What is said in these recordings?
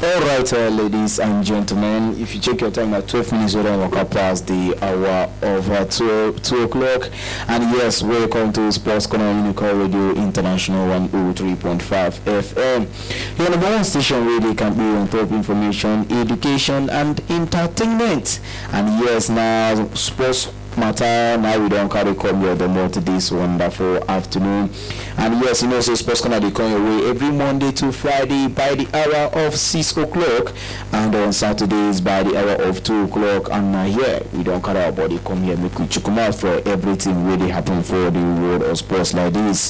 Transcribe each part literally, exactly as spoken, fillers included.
All right, uh, ladies and gentlemen, if you check your time at twelve minutes, we're on past the hour of uh, two, two o'clock. And yes, welcome to Sports Corner Unicorn Radio International one oh three point five F M. Your number one station really can be on top information, education, and entertainment. And yes, now sports matter. Now we don't carry come here the more to this wonderful afternoon. And yes, you know, so Sports Corner they come your way every Monday to Friday by the hour of six o'clock, and on Saturdays by the hour of two o'clock. And uh, yeah, we don't carry our body come here make we check out for everything really happen for the world of sports like this.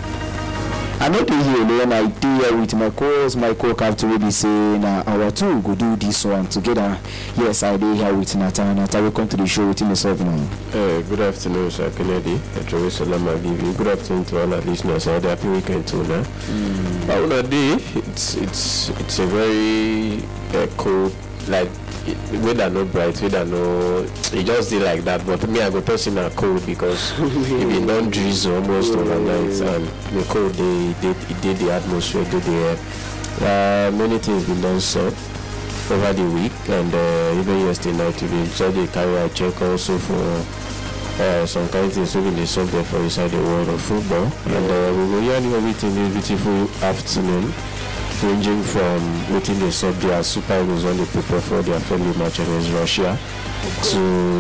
I know they hear alone. I deal with my co-host, my co-captain will be saying uh, our two go do this one together. Yes, I did here with Nata. Nata, welcome to the show with myself now. Uh, good afternoon, Sir Kennedy. Good afternoon to all our listeners. I happy weekend too now. Mm. But on a day, it's it's it's a very uh, cold, like weather no bright, weather no. It just did like that. But me, I go person a cold because it been done drizzle almost overnight, and the cold they did it did the atmosphere, did the air. Uh, many things been done so over the week, and uh, even yesterday night we been so they carry a check also for uh, some kind of things we been solve there for inside the world of football, and uh, we will hear everything this beautiful afternoon. Ranging from waiting the sub their Super Eagles when they prepare for their friendly match against Russia to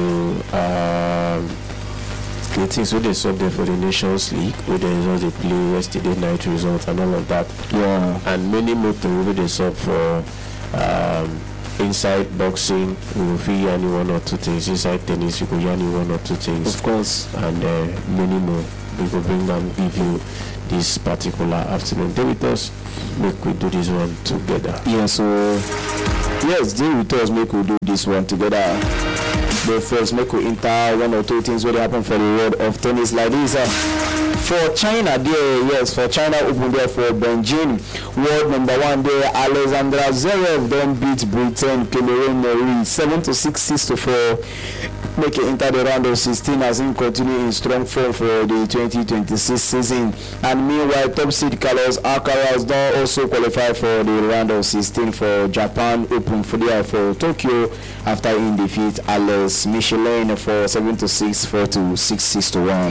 um, the things where they sub there for the Nations League, where the results they play yesterday night results and all of that. Yeah. And many more things where they sub for um, inside boxing, we will feel any one or two things. Inside tennis, we will hear any one or two things. Of course. And uh, many more. We will bring them, give you this particular afternoon. Stay with us, make we do this one together. Yeah, so yes, stay with us, make we do this one together. But first, make we enter one or two things what happen for the world of tennis like this. Uh, for China, there, yes, for China open there for Beijing. World number one there, Alexandra Zverev don't beat Britain, Cameron Norrie, seven to six, six to four. Make it enter the round of sixteen as he continue in strong form for the twenty twenty-six season. And meanwhile, top seed Carlos Alcaraz don't also qualify for the round of sixteen for Japan Open for the for Tokyo after he defeat Alex Michelin for seven to six, four to six, six to one.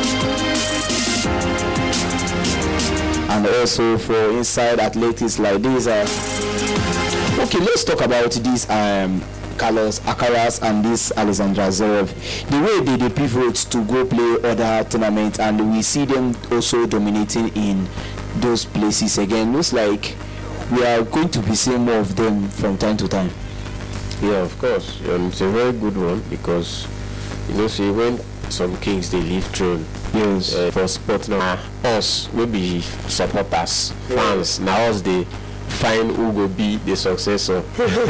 And also for inside athletics like this. Uh, okay, let's talk about this. Um, Carlos Alcaraz and this Alexandra Zverev, the way they, they pivot to go play other tournaments, and we see them also dominating in those places again. Looks like we are going to be seeing more of them from time to time. Yeah, of course. Um, it's a very good one because you know, see when some kings they leave throne. Yes. Uh, for sport now, us we be supporters, fans. Yeah. Now us they find who will be the successor,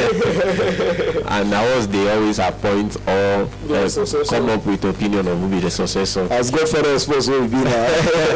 and now they always appoint or uh, come up with opinion of who be the successor. As God for us, supposed to be now.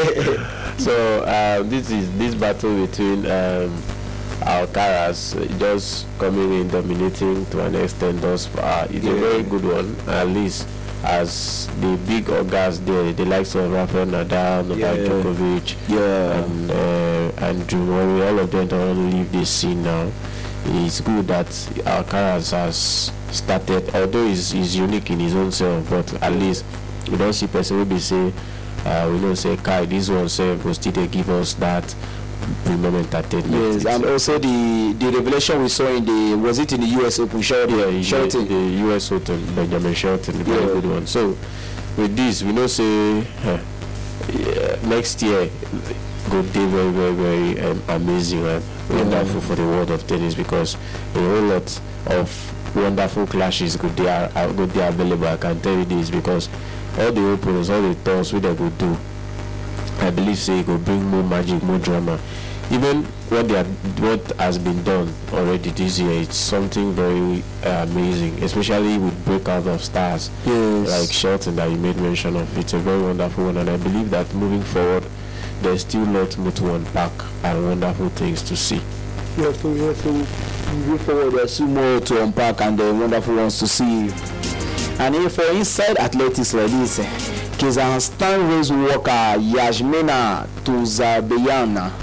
So uh, this is this battle between um, Alcaraz just coming in dominating to an extent. Does uh, it's yeah. a very good one, at least as the big orgas there, the likes of Rafael Nadal, Novak yeah. Djokovic, yeah. and uh, Andrew Murray, all of them don't leave this scene now. It's good that Alcaraz has started, although he's, he's unique in his own self, but at least we don't see person will be say, uh, we don't say, Kai, this one self will still they give us that premium entertainment. Yes, and also the the revelation we saw in the was it in the U S Open Shelton? Yeah, Shelton. The, the U S Open, Benjamin Shelton, the very yeah. good one. So with this, we know say uh, yeah, next year go day very very very um, amazing and wonderful for the world of tennis because a whole lot of wonderful clashes good they are good they are available. I can tell you this because all the opens, all the tours, what they go do. I believe say it will bring more magic, more drama. Even what they are, what has been done already this year, it's something very uh, amazing, especially with breakout of stars yes. like Shelton that you made mention of. It's a very wonderful one, and I believe that moving forward, there's still lots more to unpack and wonderful things to see. Yeah, so we have to move forward. There's still more to unpack and the wonderful ones to see. And if for inside athletics like this, Kazakhstan race walker Yasmina Tuzabayana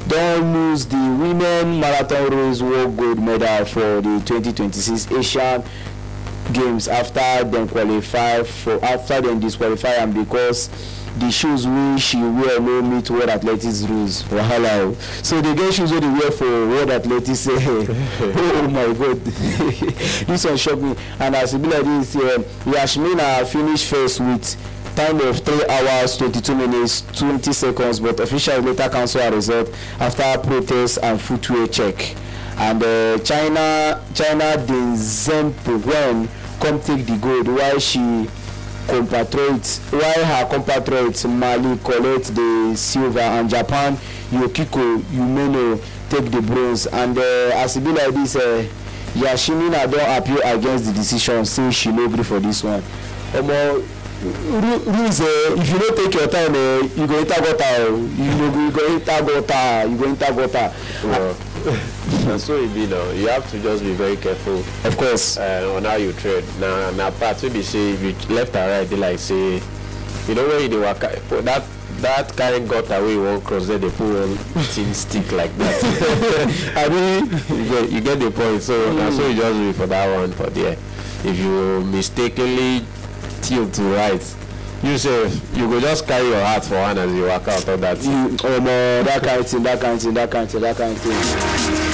don't lose the women marathon race world gold medal for the twenty twenty-six Asian Games after them qualify for after them disqualify and because the shoes wey she wear no meet world athletics rules wahala. So the get shoes wey they wear for world athletics say oh my god this one shock me. And as e be like this uh, Yasmina finished first with time of three hours twenty-two minutes twenty seconds, but officials later cancel her result after protest and footwear check. And uh, China China Deng Xiaoping come take the gold while she compatriots while her compatriots Mali collect the silver and Japan Yukiko Umeno take the bronze. And uh, as e be like this uh, Yashimina don appeal against the decision, say she no gree for this one. Omo rules uh, if you no take your time uh, you go enter gutter, you go you go enter gutter, you go enter gutter. Well, and so it be now. You have to just be very careful, of course, uh, on how you trade. Now, now part we be say if you left and right, they like say, you know when you dey waka that that carrying gutter wey you wan cross, then they put one thin stick like that. I mean, you get you get the point. So mm. now so you just wait for that one for there. If you mistakenly tilt to right, you say you go just carry your heart for one as you walk out of that. You, oh no, that kind of thing, that kind of thing, that kind of thing, that kind of thing.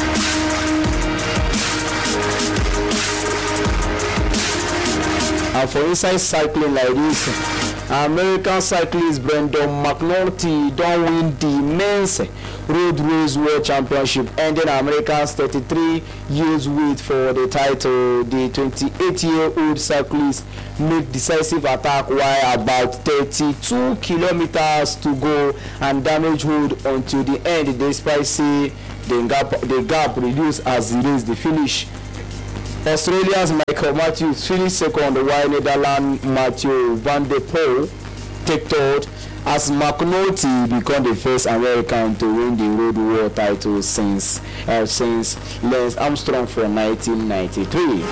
And for inside cycling like this, American cyclist Brendan McNulty don't win the men's road race world championship, ending America's thirty-three years wait for the title. The twenty-eight-year-old cyclist made decisive attack while about thirty-two kilometers to go and damage hold until the end, despite say the gap the gap reduced as the race the finish. Australia's Michael Matthews finished second while Netherlands Mathieu van der Poel take third as McNulty became the first American to win the road world title since uh, since Lance Armstrong from nineteen ninety-three.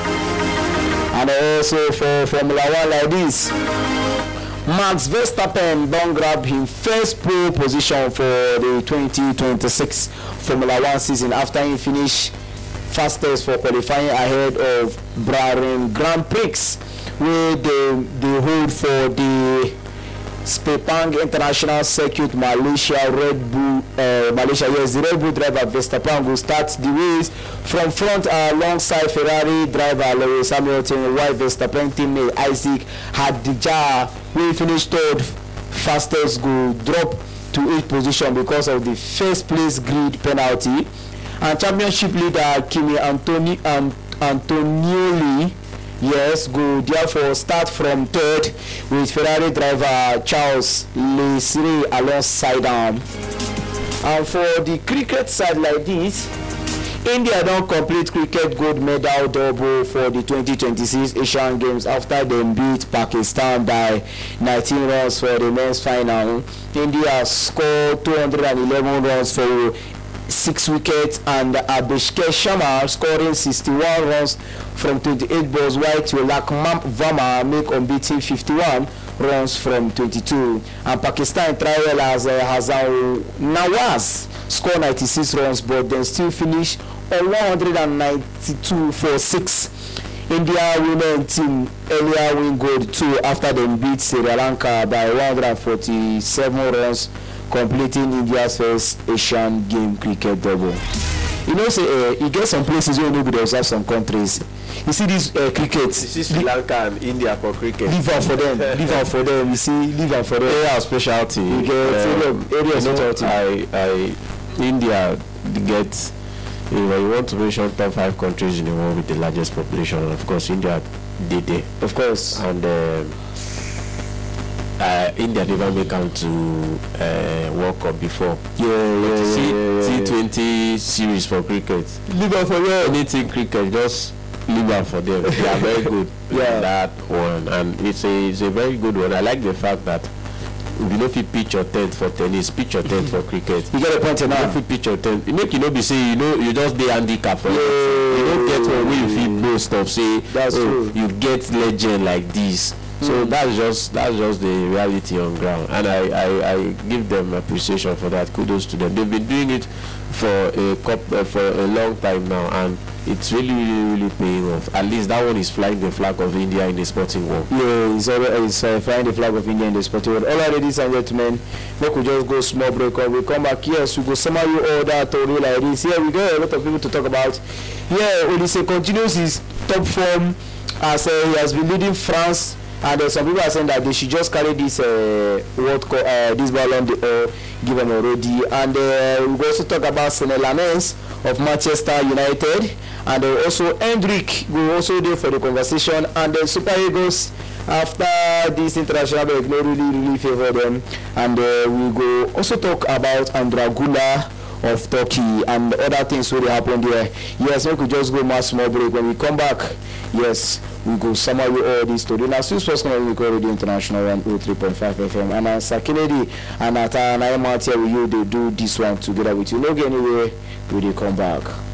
And also for Formula One like this, Max Verstappen don grab him first pole position for the twenty twenty-six Formula One season after he finished fastest for qualifying ahead of Bahrain Grand Prix, where they, they hold for the Sepang International Circuit Malaysia. Red Bull uh, Malaysia, yes, the Red Bull driver Verstappen will start the race from front uh, alongside Ferrari driver Lewis Hamilton, while Verstappen teammate Isaac Hadjar will finish third fastest, go drop to eighth position because of the first place grid penalty. And championship leader Kimi Antoni, Ant, Antonioli, yes, go therefore start from third with Ferrari driver Charles Leclerc alongside them. And for the cricket side like this, India don't complete cricket gold medal double for the twenty twenty-six Asian Games after they beat Pakistan by nineteen runs for the men's final. India scored two hundred eleven runs for six wickets, and Abhishek Sharma scoring sixty-one runs from twenty-eight balls, while Tilak Verma make unbeaten fifty-one runs from twenty-two. And Pakistan try well as uh, Hazan Nawaz score ninety-six runs, but then still finish on one hundred ninety-two for six. India women team earlier win gold too after they beat Sri Lanka by one hundred forty-seven runs, completing India's first Asian game cricket double. You know, say uh, you get some places where you know we observe some countries. You see this uh, cricket. You see Sri Lanka and India for cricket. Leave out for them. Leave out for them. You see, leave out for them. Area of specialty. You get uh, area, area of specialty. I, I, India gets. You know, you want to mention top five countries in the world with the largest population, and of course, India did there. Of course. And um, uh, India never make out to uh, World Cup before. Yeah, yeah, yeah, see, yeah, yeah. T twenty series for cricket. Leave out for them. Anything cricket, just leave out for them. They are very good. Yeah. That one, and it's a it's a very good one. I like the fact that you know if you pitch your tent for tennis, pitch your tent for cricket. You get a point now. If you pitch your tent, you make you know be say you know you just be handicap for yeah. it. You don't get one way you feel boast of say that's oh, true. You get legend like this. So Mm. that's just that's just the reality on ground, and I, I, I give them appreciation for that. Kudos to them. They've been doing it for a couple, uh, for a long time now, and it's really really really paying off. At least that one is flying the flag of India in the sporting world. Yeah, it's, already, it's uh, flying the flag of India in the sporting world. All right, ladies and gentlemen, we could just go small break or we come back. Yes, we go summary you all that to real like this. Yeah, we got a lot of people to talk about. Yeah, Olise continues his top form as uh, he has been leading France, and uh, some people are saying that they should just carry this uh, World Cup, uh, this Ballon d'Or given already. And uh, we will also talk about Senne Lammens of Manchester United, and uh, also Hendrick will also there for the conversation, and the Super Eagles after this international break no really really favor them, and uh, we go also talk about Andragula of Turkey and other things really happened there. Yes, we could just go more small break. When we come back, yes, we go summary all this story. Now, Swiss Sports Community Radio International one oh three point five F M, and uh, Kennedy and Ata and I am out here with you. They do this one together with you. No get anywhere. We will come back.